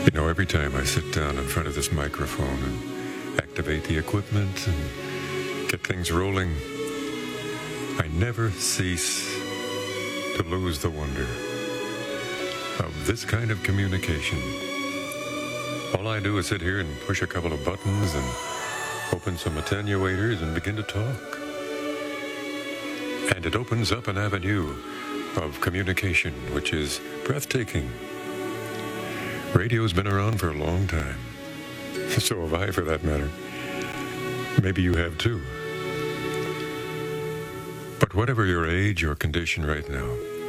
You know, every time I sit down in front of this microphone and activate the equipment and get things rolling, I never cease to lose the wonder of this kind of communication. All I do is sit here and push a couple of buttons and open some attenuators and begin to talk. And it opens up an avenue of communication which is breathtaking. Radio's been around for a long time. So have I, for that matter. Maybe you have too. But whatever your age or condition right now,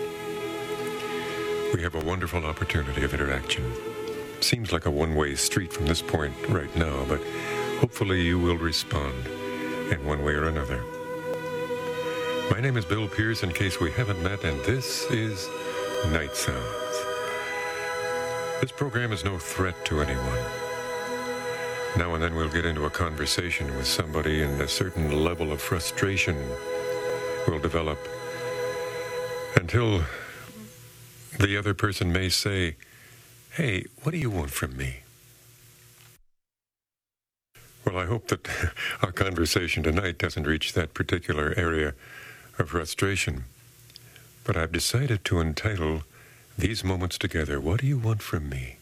we have a wonderful opportunity of interaction. Seems like a one-way street from this point right now, but hopefully you will respond in one way or another. My name is Bill Pierce, in case we haven't met, and this is Night Sounds. This program is no threat to anyone. Now and then we'll get into a conversation with somebody, and a certain level of frustration will develop until the other person may say, "Hey, what do you want from me?" Well, I hope that our conversation tonight doesn't reach that particular area of frustration. But I've decided to entitle these moments together, "What do you want from me?"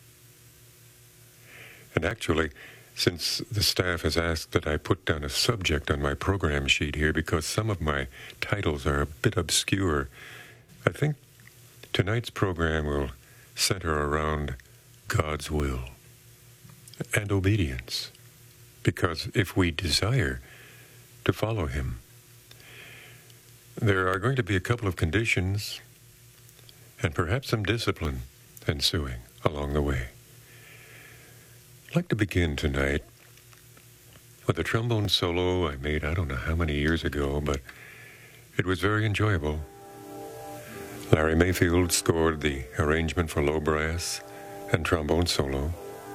And actually, since the staff has asked that I put down a subject on my program sheet here because some of my titles are a bit obscure, I think tonight's program will center around God's will and obedience. Because if we desire to follow Him, there are going to be a couple of conditions and perhaps some discipline ensuing along the way. I'd like to begin tonight with a trombone solo I made I don't know how many years ago, but it was very enjoyable. Larry Mayfield scored the arrangement for low brass and trombone solo.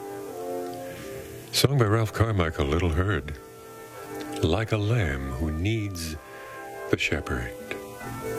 Sung by Ralph Carmichael, little heard, "Like a lamb who needs the shepherd."